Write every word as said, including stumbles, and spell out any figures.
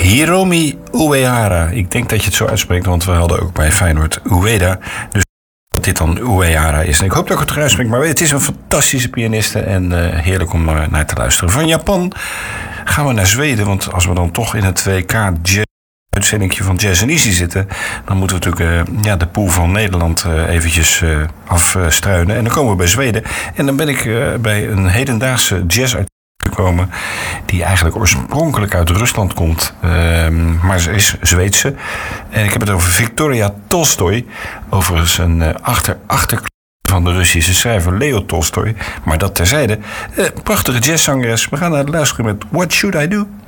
Hiromi Uehara. Ik denk dat je het zo uitspreekt, want we hadden ook bij Feyenoord Ueda. Dus dat dit dan Uehara is. En ik hoop dat ik het eruit spreek, maar het is een fantastische pianiste en uh, heerlijk om uh, naar te luisteren. Van Japan gaan we naar Zweden, want als we dan toch in het W K Jazz uitzendingje van Jazz en Easy zitten, dan moeten we natuurlijk uh, ja, de pool van Nederland uh, eventjes uh, afstruinen. En dan komen we bij Zweden. En dan ben ik uh, bij een hedendaagse jazz gekomen die eigenlijk oorspronkelijk uit Rusland komt. Uh, maar ze is Zweedse. En ik heb het over Victoria Tolstoy. Overigens een uh, achter, achterklap van de Russische schrijver Leo Tolstoy. Maar dat terzijde. Uh, prachtige jazzzangeres. We gaan naar het luisteren met What Should I Do?